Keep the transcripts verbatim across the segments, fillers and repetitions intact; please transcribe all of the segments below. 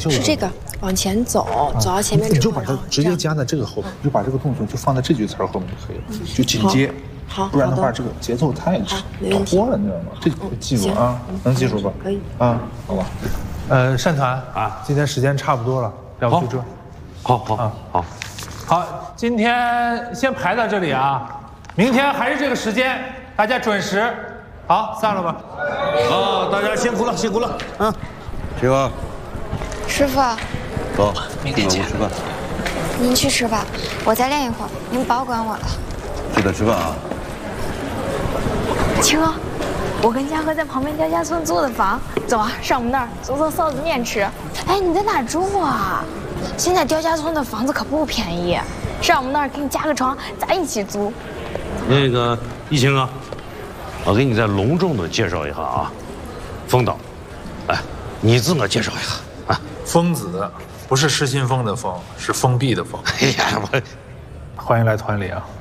就是这个，往前走，走到前面之后， 你就把它直接加在这个后面，就把这个动作就放在这句词儿后面就可以了，就紧接。 好， 不然的话这个节奏太拖了，你知道吗？这记住啊，能记住吧？ 可以啊，好吧。呃，善团啊，今天时间差不多了，要不就这。 好好啊，好， 好，今天先排到这里啊，明天还是这个时间，大家准时。好，散了吧。 啊，大家辛苦了，辛苦了。嗯， 媳妇， 师傅， 走， 明天见。 吃饭。 您去吃吧，我再练一会儿，您保管我了。 记得吃饭啊。 青哥，我跟嘉禾在旁边刁家村租的房，走啊，上我们那儿做做臊子面吃。哎，你在哪住啊？现在刁家村的房子可不便宜，上我们那儿给你加个床，咱一起租。 那个一清啊，我给你再隆重的介绍一下啊，风导，哎，你自我介绍一下啊。 疯子不是失心疯的疯，是封闭的封。 哎呀，我欢迎来团里啊。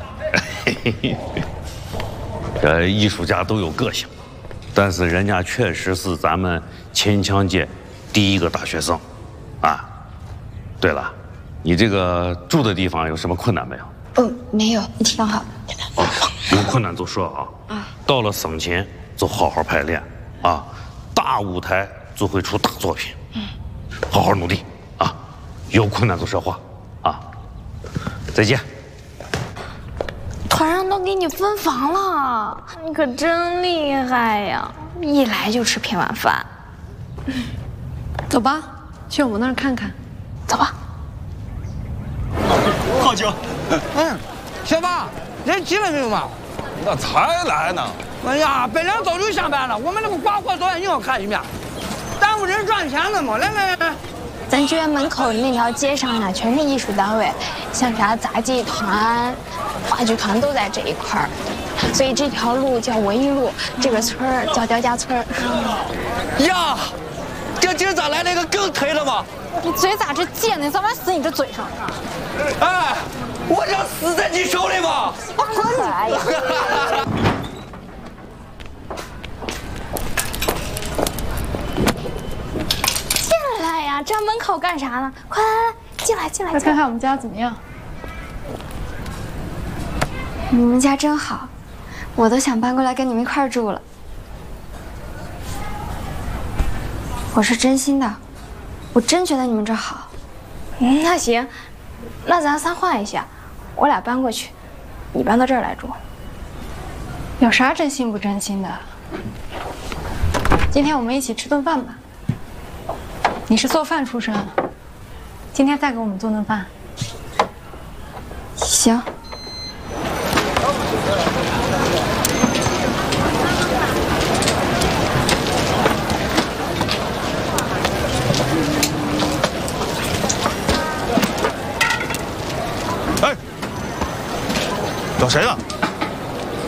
呃，艺术家都有个性，但是人家确实是咱们秦腔界第一个大学生，啊。对了，你这个住的地方有什么困难没有？ 嗯，没有，挺好。 哦，有困难就说啊。啊。到了省前就好好排练啊，大舞台就会出大作品。嗯。好好努力啊，有困难就说话啊。再见。 团上都给你分房了，你可真厉害呀！一来就吃片晚饭。 走吧，去我们那儿看看。 走吧。 好酒。 嗯，小八，人齐了没有嘛？ 那才来呢。 哎呀，本来早就下班了，我们那个刮货导演又要看一遍，耽误人赚钱了嘛。来来来。 咱剧院门口那条街上呀，全是艺术单位，像啥杂技团、话剧团都在这一块儿，所以这条路叫文艺路，这个村儿叫刁家村。 呀，这今儿咋来了一个更忒的嘛？ 你嘴咋这贱呢？早晚死你这嘴上！ 哎，我想死在你手里嘛！ 我滚你！哎呀！来呀，站门口干啥呢？快来来，进来进来！ 快看看我们家怎么样？ 你们家真好，我都想搬过来跟你们一块儿住了。我是真心的，我真觉得你们这好。 嗯，那行，那咱仨换一下，我俩搬过去，你搬到这儿来住。 有啥真心不真心的？今天我们一起吃顿饭吧。你是做饭出身，今天再给我们做顿饭。 行。 哎，找谁呢？